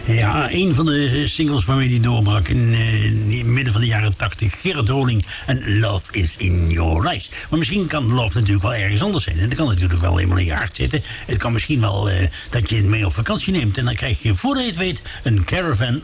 Ja, een van de singles waarmee die doorbrak in het midden van de jaren 80. Gerard Roling en Love is in Your Eyes. Maar misschien kan love natuurlijk wel ergens anders zijn. En dat kan natuurlijk wel helemaal in je hart zitten. Het kan misschien wel dat je het mee op vakantie neemt. En dan krijg je, voordat je het weet, een caravan